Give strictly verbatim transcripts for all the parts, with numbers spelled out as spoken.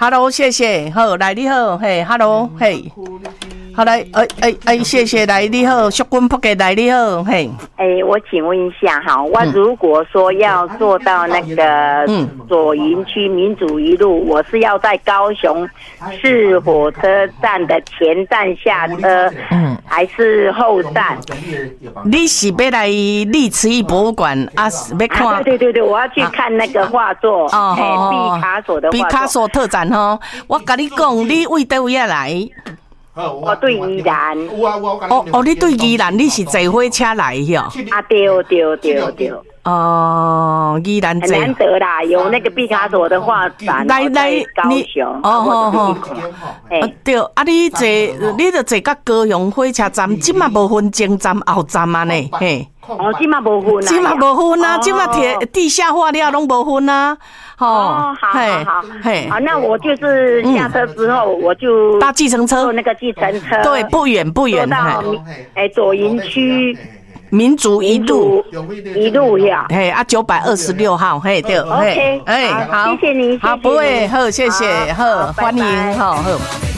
，Hello， 谢谢，好，来你好，嘿 ，Hello， 嘿。好来，哎哎哎，谢谢来你好，淑君仆嘅来你好，嘿。 哎，我请问一下哈，我如果说要坐到那个左营区民主一路，我是要在高雄市火车站的前站下车，嗯，还是后站？ 你是要来历慈义博物馆啊？要看？ 啊、对对对，我要去看那个画作，哦，哎，毕卡索的画作， 毕卡索特展吼。我跟你讲，你为倒位来？ 我对宜兰， 哦哦，你对宜兰你是坐火车来哟？ 啊，对对对对。 哦，宜兰很难得啦，有那个毕卡索的画展， 来来， 高雄， 哦哦哦，哎，对，啊，你坐，你就坐到高雄火车站，即嘛无分前站后站啊呢，嘿。 哦，即嘛无分啊， 即嘛无分啊，即嘛铁地下化了拢无分啊。 哦，好好好，嘿，好，那我就是下车之后，我就搭计程车， 坐那个计程车， 对，不远不远， 到哎左营区民族一路一路呀， 嘿啊，九百二十六号，嘿，对 ，OK， 哎，好， 谢谢你， 好，不会，好，谢谢，好，欢迎，好，好。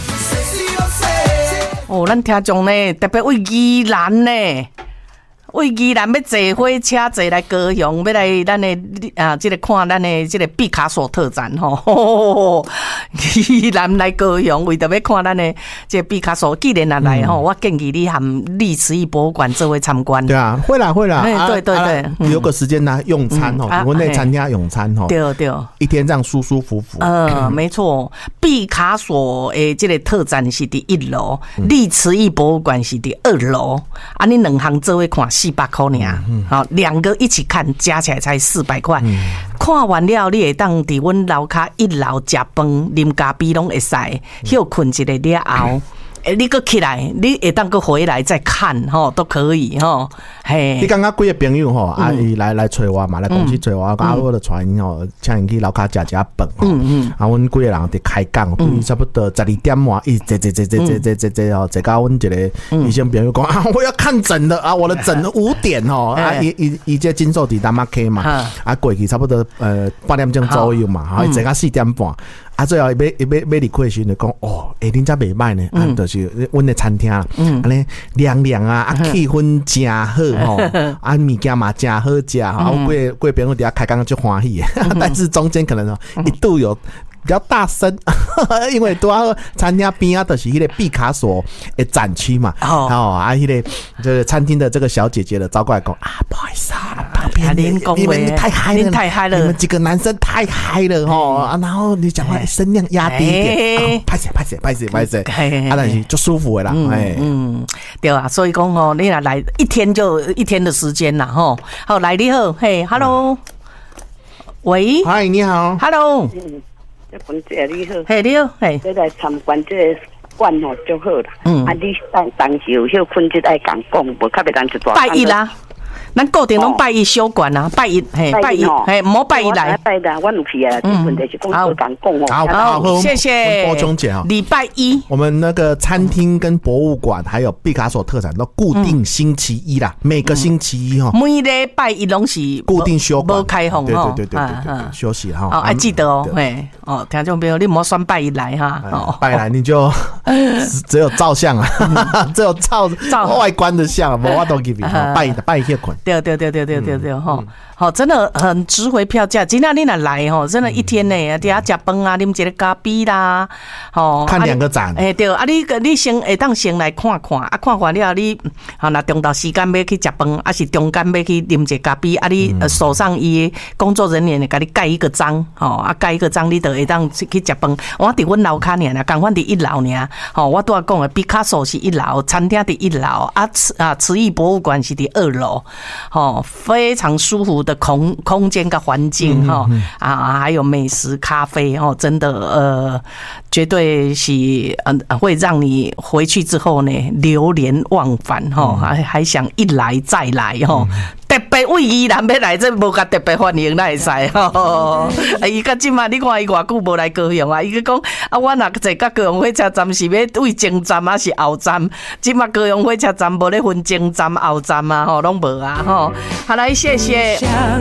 哦，咱听众呢，特别为宜兰呢。为宜兰要坐火车坐来高雄，要来咱的啊，这个看咱的这个毕卡索特展吼。宜兰来高雄，为着要看咱的这个毕卡索，既然来来吼，我建议你含历慈义博物馆做位参观。 对啊，会啦会啦， 哎，对对对， 留个时间呢用餐吼，我那餐厅用餐吼， 对对， 一天这样舒舒服服。 呃，没错，毕卡索诶，这个特展是伫一楼，历慈义博物馆是伫二楼，啊，你两行做位看。四百块尔，好，两个一起看，加起来才四百块。看完了，你会当伫阮楼骹一楼食饭、啉咖啡拢会使，休困一下了后。诶，你搁起来，你会当搁回来再看吼，都可以吼。嘿， 你刚刚几个朋友吼，啊，伊来来找我嘛，来公司找我，啊，我就带因吼，请因去楼骹食食饭吼。嗯嗯。啊，阮几个人伫开讲，对，差不多十二点外，一坐坐坐坐坐坐坐坐吼，坐到阮一个医生朋友讲啊，我要看诊的啊，我的诊五点吼，啊，伊伊伊这诊所伫南马 K 嘛，啊，过去差不多呃八点钟左右嘛，哈，坐到四点半。啊，最后伊要伊要要离开时就讲哦，哎，恁遮袂歹呢，啊，就是阮的餐厅，安尼凉凉啊，啊，气氛真好吼，啊，物件嘛真好食吼，啊，贵贵朋友底下开讲就欢喜，但是中间可能一度有。比较大声，因为拄好餐厅边啊，就是迄个毕卡索的展区嘛。哦，啊，迄个就是餐厅的这个小姐姐的招过来讲啊，不好意思啊，旁边你们太嗨了， 太嗨了， 你们几个男生太嗨了吼啊，然后你讲话声量压低一点，拍谁拍谁拍谁拍谁，啊，但是就舒服的啦，哎， 嗯，对啊，所以讲哦，你来来一天就一天的时间啦，吼，好来你好，嘿 ，Hello， 喂， 嗨，你好 ，Hello。 本姐你好， 嘿你好，嘿， 你来参观这个馆吼就好啦。嗯，啊，你当当时有休困就爱讲讲，无较袂当一大。 拜一啦，咱固定拢拜一休馆啊，拜一，嘿，拜一，嘿，莫拜一来。 拜的，我唔去啊，这问题是讲好讲讲哦。 好， 好，谢谢。 波琼姐啊， 礼拜一， 我们那个餐厅跟博物馆还有毕卡索特展都固定星期一啦，每个星期一哈。 每礼拜一拢是固定休馆， 无开放对对对对对对，休息哈。 哦，还记得哦，嘿，哦，听众朋友，你莫算拜一来哈，哦， 拜来你就只有照相啊，只有照照外观的相，无法度给你拜拜一捆。 对对对对对对对哈。好，真的很值回票价。今天你若来吼，真的一天呢，伫遐食饭啊，啉一个咖啡啦，吼， 看两个展。 哎，对，啊，你你先会当先来看看，啊，看完了你，好，那中昼时间要去食饭，啊是中间要去啉一个咖啡，啊，你手上伊工作人员会甲你盖一个章，吼，啊盖一个章，你就会当去食饭。我伫阮楼骹尔啦，共款伫一楼尔，吼，我拄仔讲的毕卡索是一楼，餐厅伫一楼，啊啊慈义博物馆是伫二楼，吼，非常舒服的空空间跟环境哈、嗯嗯、啊，还有美食咖啡哦，真的呃，绝对是呃会让你回去之后呢流连忘返哈，还还想一来再来哈。嗯特别为宜兰要来，这无甲特别欢迎来会使吼。啊，伊甲即马你看伊偌久无来高雄啊？伊去讲啊，我若坐到高雄火车站是要为前站还是后站？即马高雄火车站无咧分前站后站啊，吼，拢无啊，吼。好来，谢谢。